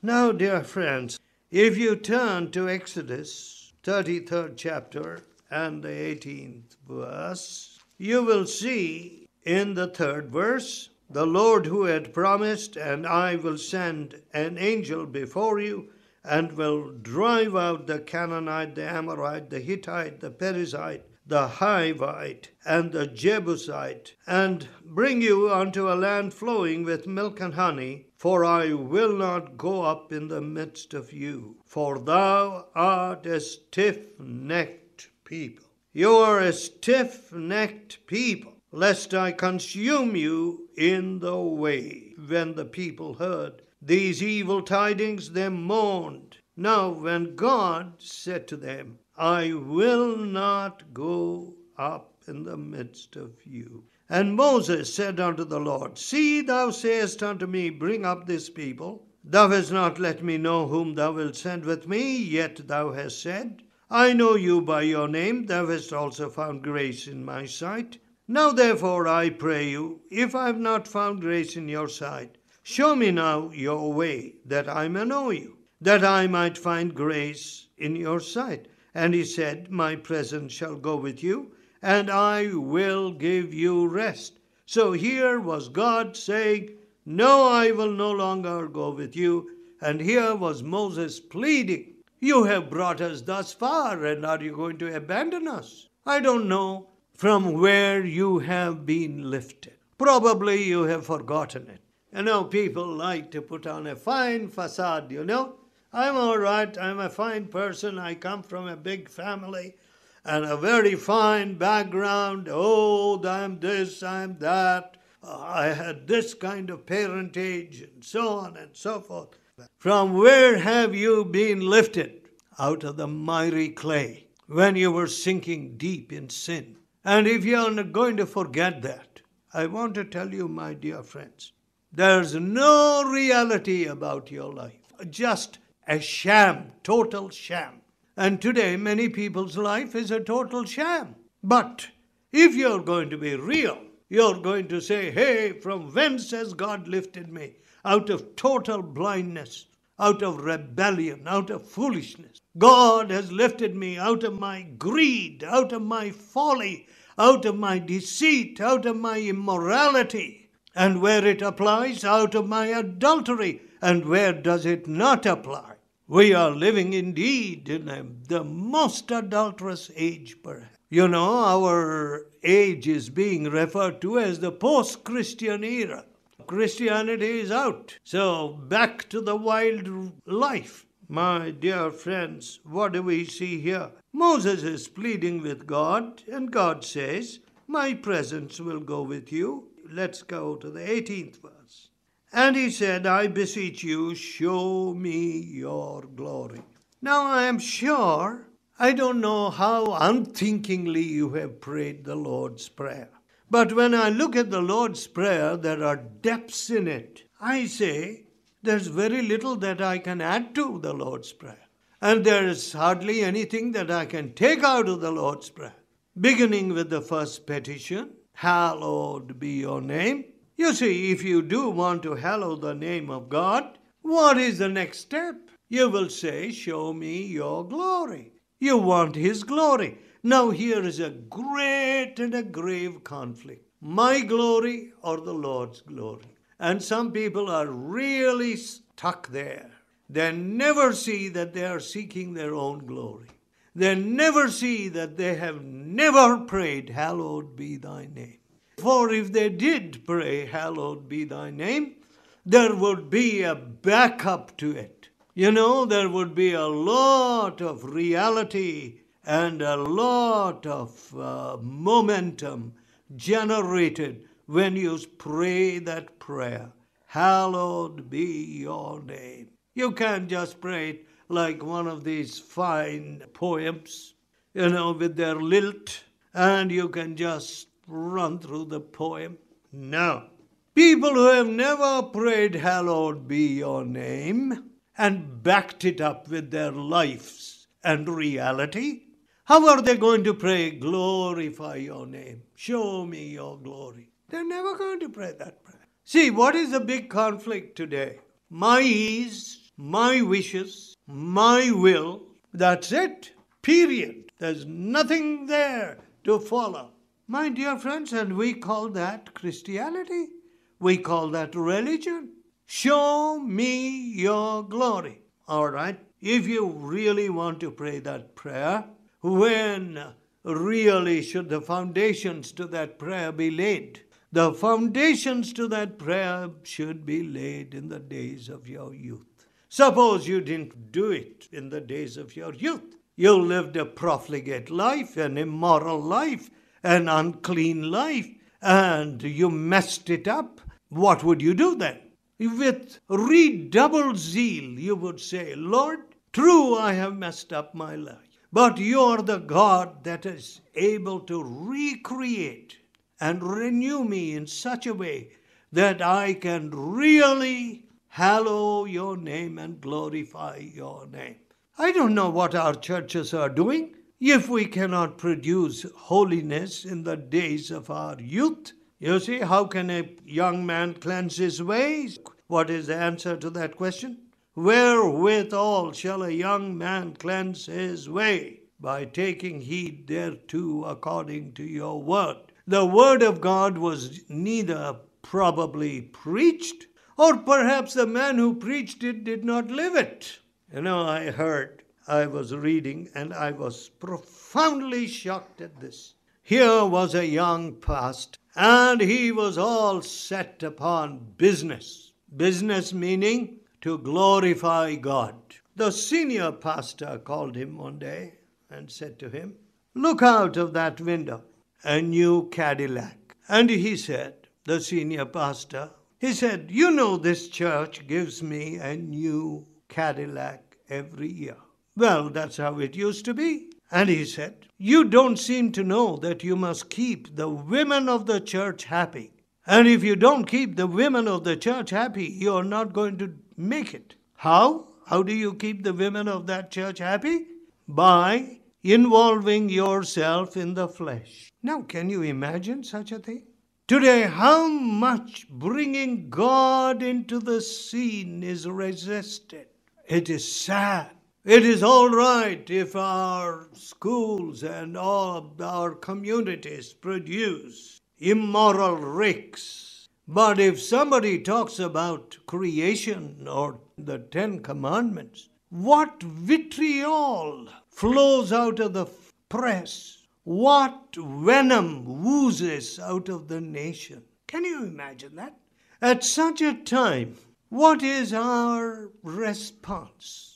Now, dear friends, if you turn to Exodus 33rd chapter and the 18th verse, you will see in the 3rd verse, the Lord who had promised, and I will send an angel before you and will drive out the Canaanite, the Amorite, the Hittite, the Perizzite, the Hivite, and the Jebusite, and bring you unto a land flowing with milk and honey, for I will not go up in the midst of you, for thou art a stiff-necked people. You are a stiff-necked people, lest I consume you in the way. When the people heard these evil tidings, they mourned. Now when God said to them, I will not go up in the midst of you. And Moses said unto the Lord, See, thou sayest unto me, Bring up this people. Thou hast not let me know whom thou wilt send with me, yet thou hast said, I know you by your name, thou hast also found grace in my sight. Now therefore I pray you, if I have not found grace in your sight, show me now your way, that I may know you, that I might find grace in your sight. And he said, My presence shall go with you, and I will give you rest. So here was God saying, No, I will no longer go with you. And here was Moses pleading, You have brought us thus far, and are you going to abandon us? I don't know from where you have been lifted. Probably you have forgotten it. People like to put on a fine facade, I'm all right, I'm a fine person, I come from a big family and a very fine background. Oh, I'm this, I'm that. I had this kind of parentage and so on and so forth. From where have you been lifted? Out of the miry clay when you were sinking deep in sin. And if you're not going to forget that, I want to tell you, my dear friends, there's no reality about your life. Just a sham, total sham. And today, many people's life is a total sham. But if you're going to be real, you're going to say, Hey, from whence has God lifted me? Out of total blindness, out of rebellion, out of foolishness. God has lifted me out of my greed, out of my folly, out of my deceit, out of my immorality. And where it applies, out of my adultery. And where does it not apply? We are living indeed in the most adulterous age, perhaps. Our age is being referred to as the post-Christian era. Christianity is out. So back to the wild life. My dear friends, what do we see here? Moses is pleading with God, and God says, My presence will go with you. Let's go to the 18th verse. And he said, I beseech you, show me your glory. Now I am sure, I don't know how unthinkingly you have prayed the Lord's Prayer. But when I look at the Lord's Prayer, there are depths in it. I say, there's very little that I can add to the Lord's Prayer. And there is hardly anything that I can take out of the Lord's Prayer. Beginning with the first petition, hallowed be your name. You see, if you do want to hallow the name of God, what is the next step? You will say, show me your glory. You want his glory. Now here is a great and a grave conflict. My glory or the Lord's glory? And some people are really stuck there. They never see that they are seeking their own glory. They never see that they have never prayed, hallowed be thy name. For if they did pray, hallowed be thy name, there would be a backup to it. There would be a lot of reality and a lot of momentum generated when you pray that prayer. Hallowed be your name. You can't just pray it like one of these fine poems, with their lilt, and you can just run through the poem. No. People who have never prayed, hallowed be your name, and backed it up with their lives and reality, how are they going to pray, glorify your name, show me your glory? They're never going to pray that prayer. See, what is the big conflict today? My ease my wishes, my will. That's it. Period. There's nothing there to follow. My dear friends, and we call that Christianity. We call that religion. Show me your glory. All right. If you really want to pray that prayer, when really should the foundations to that prayer be laid? The foundations to that prayer should be laid in the days of your youth. Suppose you didn't do it in the days of your youth. You lived a profligate life, an immoral life, an unclean life, and you messed it up. What would you do then? With redoubled zeal, you would say, Lord, true, I have messed up my life, but you're the God that is able to recreate and renew me in such a way that I can really hallow your name and glorify your name. I don't know what our churches are doing. If we cannot produce holiness in the days of our youth, you see, how can a young man cleanse his ways? What is the answer to that question? Wherewithal shall a young man cleanse his way? By taking heed thereto according to your word. The word of God was neither probably preached, or perhaps the man who preached it did not live it. I was reading, and I was profoundly shocked at this. Here was a young pastor, and he was all set upon business. Business meaning to glorify God. The senior pastor called him one day and said to him, look out of that window, a new Cadillac. And he said, the senior pastor, he said, you know this church gives me a new Cadillac every year. Well, that's how it used to be. And he said, you don't seem to know that you must keep the women of the church happy. And if you don't keep the women of the church happy, you're not going to make it. How? How do you keep the women of that church happy? By involving yourself in the flesh. Now, can you imagine such a thing? Today, how much bringing God into the scene is resisted? It is sad. It is all right if our schools and all our communities produce immoral ricks. But if somebody talks about creation or the Ten Commandments, what vitriol flows out of the press? What venom oozes out of the nation? Can you imagine that? At such a time, what is our response?